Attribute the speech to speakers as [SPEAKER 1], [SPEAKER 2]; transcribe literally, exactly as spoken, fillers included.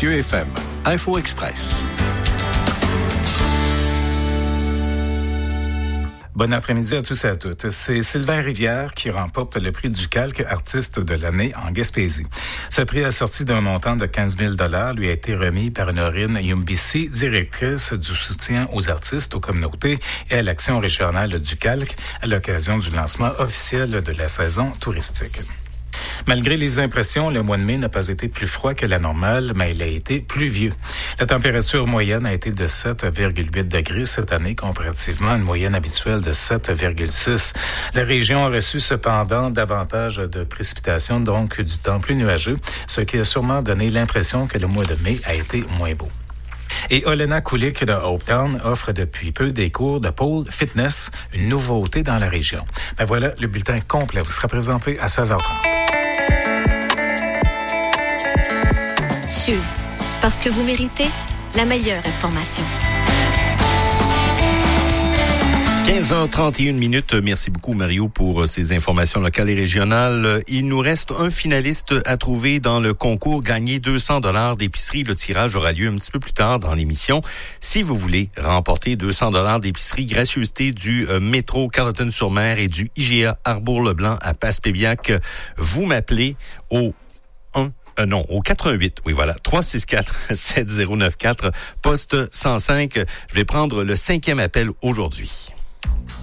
[SPEAKER 1] Mathieu F M. Info Express.
[SPEAKER 2] Bon après-midi à tous et à toutes. C'est Sylvain Rivière qui remporte le prix du calque artiste de l'année en Gaspésie. Ce prix assorti d'un montant de quinze mille dollars lui a été remis par Norine Yumbisi, directrice du soutien aux artistes, aux communautés et à l'action régionale du calque à l'occasion du lancement officiel de la saison touristique. Malgré les impressions, le mois de mai n'a pas été plus froid que la normale, mais il a été pluvieux. La température moyenne a été de sept virgule huit degrés cette année, comparativement à une moyenne habituelle de sept virgule six. La région a reçu cependant davantage de précipitations, donc du temps plus nuageux, ce qui a sûrement donné l'impression que le mois de mai a été moins beau. Et Olena Kulik de Hopetown offre depuis peu des cours de pole fitness, une nouveauté dans la région. Ben voilà, le bulletin complet vous sera présenté à seize heures trente.
[SPEAKER 3] Sûr, parce que vous méritez la meilleure information.
[SPEAKER 4] quinze heures trente et une minutes. Merci beaucoup, Mario, pour ces informations locales et régionales. Il nous reste un finaliste à trouver dans le concours Gagner deux cents dollars d'épicerie. Le tirage aura lieu un petit peu plus tard dans l'émission. Si vous voulez remporter deux cents dollars d'épicerie, gracieuseté du euh, métro Carleton-sur-Mer et du I G A Arbour-le-Blanc à Passepébiac, vous m'appelez au un Euh, non, au quatre un huit, oui voilà, trois six quatre, sept zéro neuf quatre, poste cent cinq. Je vais prendre le cinquième appel aujourd'hui.